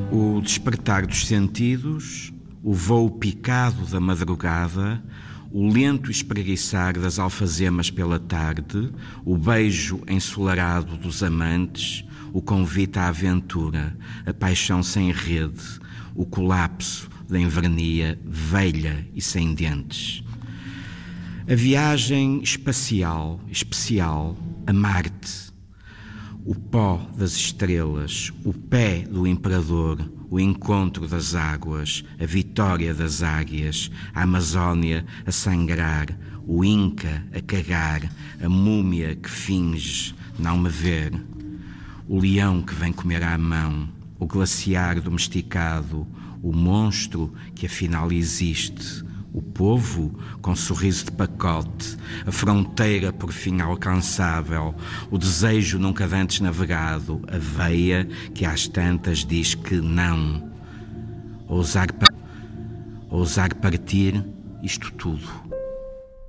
O despertar dos sentidos, o voo picado da madrugada, o lento espreguiçar das alfazemas pela tarde, o beijo ensolarado dos amantes, o convite à aventura, a paixão sem rede, o colapso da invernia velha e sem dentes. A viagem espacial, especial, a Marte, o pó das estrelas, o pé do imperador, o encontro das águas, a vitória das águias, a Amazónia a sangrar, o Inca a cagar, a múmia que finge não me ver, o leão que vem comer à mão, o glaciar domesticado, o monstro que afinal existe, o povo com sorriso de pacote, a fronteira por fim alcançável, o desejo nunca antes navegado, a veia que às tantas diz que não. Ousar partir isto tudo.